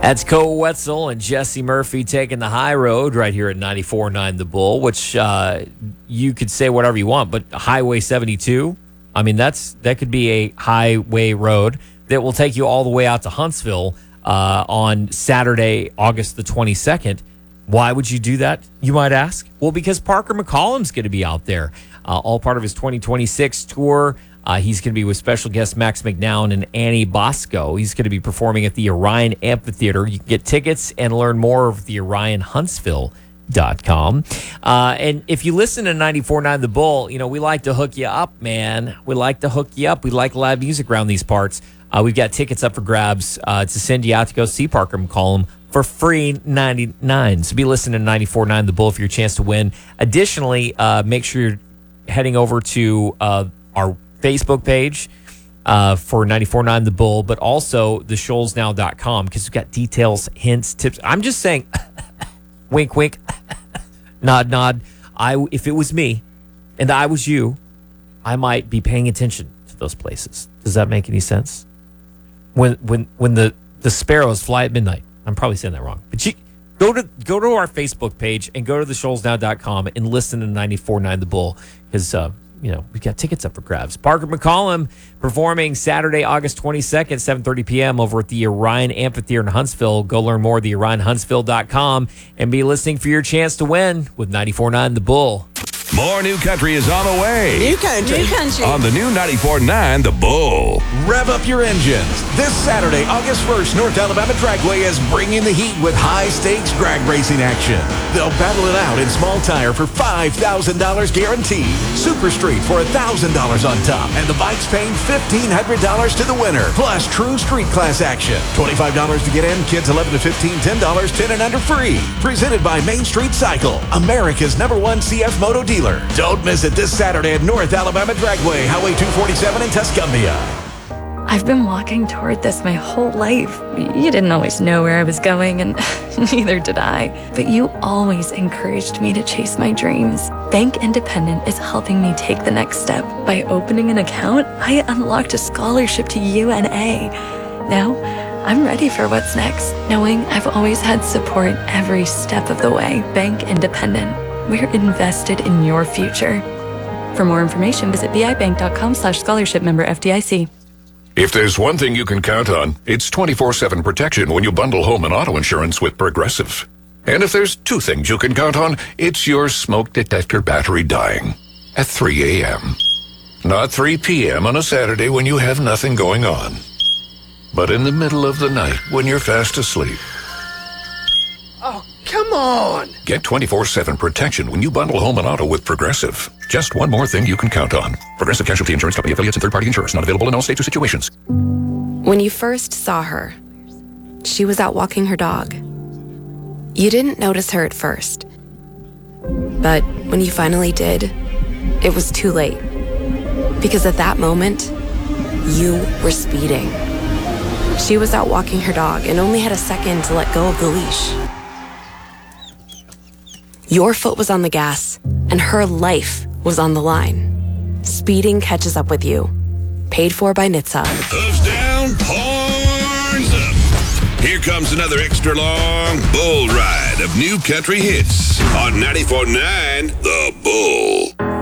That's Cole Wetzel and Jesse Murphy taking the high road right here at 94.9 The Bull, which you could say whatever you want, but Highway 72, I mean, that could be a highway road that will take you all the way out to Huntsville on Saturday, August the 22nd. Why would you do that, you might ask? Well, because Parker McCollum's going to be out there, all part of his 2026 tour. He's going to be with special guests Max McNown and Annie Bosco. He's going to be performing at the Orion Amphitheater. You can get tickets and learn more of the OrionHuntsville.com. And if you listen to 94.9 The Bull, you know, we like to hook you up, man. We like to hook you up. We like live music around these parts. We've got tickets up for grabs to send you out to go see Parker McCollum for free $99. So be listening to 94.9 The Bull for your chance to win. Additionally, make sure you're heading over to our Facebook page for 94.9 The Bull, but also theshoalsnow.com because we've got details, hints, tips. I'm just saying, wink, wink, nod, nod. If it was me and I was you, I might be paying attention to those places. Does that make any sense? When the sparrows fly at midnight. I'm probably saying that wrong. But you go to our Facebook page and go to theshoalsnow.com and listen to 94.9 The Bull because we've got tickets up for grabs. Parker McCollum performing Saturday, August 22nd, 7:30 p.m. over at the Orion Amphitheater in Huntsville. Go learn more at the OrionHuntsville.com and be listening for your chance to win with 94.9 The Bull. More new country is on the way. New country. New country. On the new 94.9 The Bull. Rev up your engines. This Saturday, August 1st, North Alabama Dragway is bringing the heat with high-stakes drag racing action. They'll battle it out in small tire for $5,000 guaranteed. Super Street for $1,000 on top. And the bike's paying $1,500 to the winner. Plus true street class action. $25 to get in. Kids 11 to 15, $10, 10 and under free. Presented by Main Street Cycle, America's #1 CF Moto dealer. Don't miss it this Saturday at North Alabama Dragway, Highway 247 in Tuscumbia. I've been walking toward this my whole life. You didn't always know where I was going, and neither did I. But you always encouraged me to chase my dreams. Bank Independent is helping me take the next step. By opening an account, I unlocked a scholarship to UNA. Now, I'm ready for what's next, knowing I've always had support every step of the way. Bank Independent. We're invested in your future. For more information, visit bibank.com/scholarship, member FDIC. If there's one thing you can count on, it's 24/7 protection when you bundle home and auto insurance with Progressive. And if there's two things you can count on, it's your smoke detector battery dying at 3 a.m. Not 3 p.m. on a Saturday when you have nothing going on, but in the middle of the night when you're fast asleep. Come on! Get 24/7 protection when you bundle home and auto with Progressive. Just one more thing you can count on. Progressive Casualty Insurance Company affiliates and third-party insurers. Not available in all states or situations. When you first saw her, she was out walking her dog. You didn't notice her at first. But when you finally did, it was too late. Because at that moment, you were speeding. She was out walking her dog and only had a second to let go of the leash. Your foot was on the gas, and her life was on the line. Speeding catches up with you. Paid for by NHTSA. Hooves down, horns up. Here comes another extra long bull ride of new country hits on 94.9 The Bull.